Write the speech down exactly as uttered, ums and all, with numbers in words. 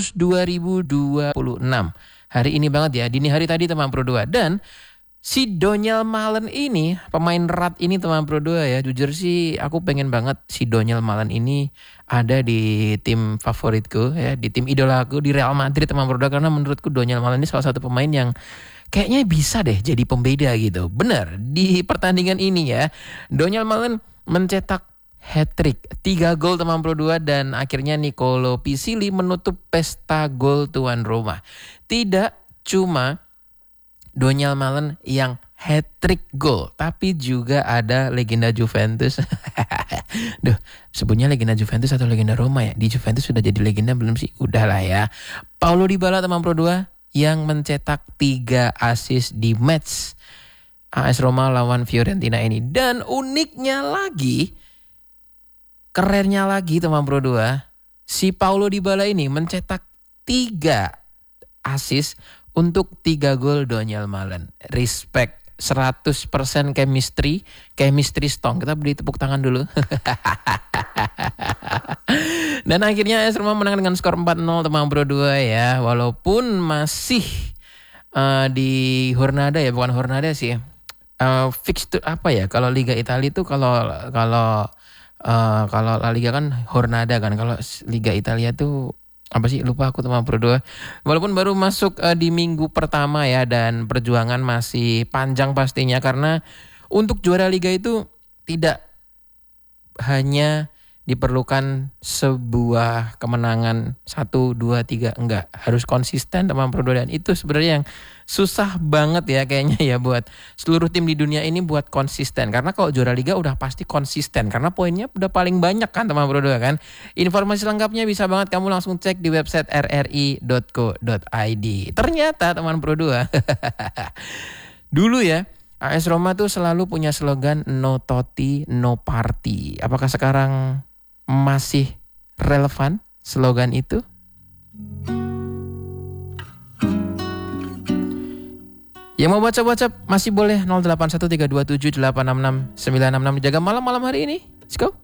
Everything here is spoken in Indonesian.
Agustus dua ribu dua puluh enam. Hari ini banget ya, dini hari tadi teman Pro dua. Dan si Donyell Malen ini, pemain rat ini teman Pro dua ya, jujur sih aku pengen banget si Donyell Malen ini ada di tim favoritku ya, di tim idolaku di Real Madrid teman Pro dua, karena menurutku Donyell Malen ini salah satu pemain yang kayaknya bisa deh jadi pembeda gitu. Bener, di pertandingan ini ya, Donyell Malen mencetak hat-trick, tiga gol teman Pro dua, dan akhirnya Nicolo Pisili menutup pesta gol tuan rumah. Tidak cuma Donyell Malen yang hat-trick gol, tapi juga ada legenda Juventus. Duh, sebutnya legenda Juventus atau legenda Roma ya? Di Juventus sudah jadi legenda belum sih? Udahlah ya. Paulo Dybala teman Pro dua yang mencetak tiga assist di match A S Roma lawan Fiorentina ini. Dan uniknya lagi, kerennya lagi teman Pro dua, si Paulo Dybala ini mencetak tiga assist untuk tiga gol Donyell Malen. Respect, seratus persen chemistry, chemistry strong. Kita beri tepuk tangan dulu. Dan akhirnya A S Roma menang dengan skor empat nol teman Pro dua ya. Walaupun masih uh, di Hornada ya, bukan Hornada sih. Uh, fixture apa ya? Kalau Liga Italia itu kalau kalau uh, kalau La Liga kan Hornada kan. Kalau Liga Italia tuh apa sih, lupa aku teman Pro dua. Walaupun baru masuk uh, di minggu pertama ya, dan perjuangan masih panjang pastinya, karena untuk juara liga itu tidak hanya diperlukan sebuah kemenangan satu, dua, tiga, enggak, harus konsisten teman Pro dua. Dan itu sebenarnya yang susah banget ya kayaknya ya buat seluruh tim di dunia ini buat konsisten, karena kalau juara liga udah pasti konsisten karena poinnya udah paling banyak kan teman Pro dua kan. Informasi lengkapnya bisa banget kamu langsung cek di website r r i dot co dot i d. Ternyata teman Pro dua dulu ya, A S Roma tuh selalu punya slogan no Totti, no party. Apakah sekarang masih relevan slogan itu? Yang mau baca-baca masih boleh nol delapan satu tiga dua tujuh delapan enam enam sembilan enam enam. Jaga malam-malam hari ini. Let's go.